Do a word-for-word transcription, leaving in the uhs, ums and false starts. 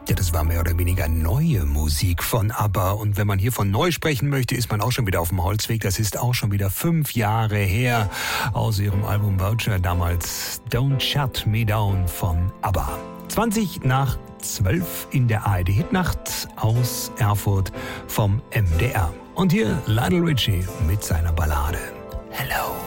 Ja, das war mehr oder weniger neue Musik von ABBA. Und wenn man hier von neu sprechen möchte, ist man auch schon wieder auf dem Holzweg. Das ist auch schon wieder fünf Jahre her aus ihrem Album Voucher, damals Don't Shut Me Down von ABBA. zwanzig nach zwölf in der A R D-Hitnacht aus Erfurt vom M D R. Und hier Lionel Richie mit seiner Ballade Hello.